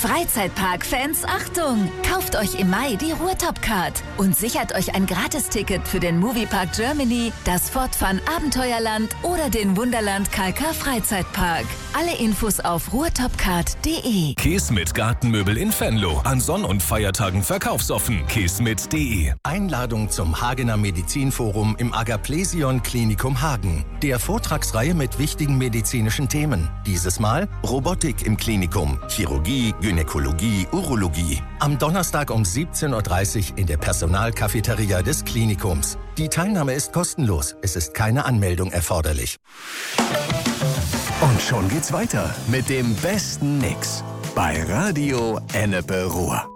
Freizeitpark-Fans, Achtung! Kauft euch im Mai die Ruhrtop-Card und sichert euch ein Gratisticket für den Moviepark Germany, das Fort Fun Abenteuerland oder den Wunderland KK Freizeitpark. Alle Infos auf ruhrtopcard.de. Kismet Gartenmöbel in Venlo. An Sonn- und Feiertagen verkaufsoffen. Kismet.de. Einladung zum Hagener Medizinforum im Agaplesion Klinikum Hagen. Der Vortragsreihe mit wichtigen medizinischen Themen. Dieses Mal Robotik im Klinikum, Chirurgie, Gynäkologie, Urologie. Am Donnerstag um 17:30 Uhr in der Personalcafeteria des Klinikums. Die Teilnahme ist kostenlos. Es ist keine Anmeldung erforderlich. Und schon geht's weiter mit dem besten Mix bei Radio Ennepe Ruhr.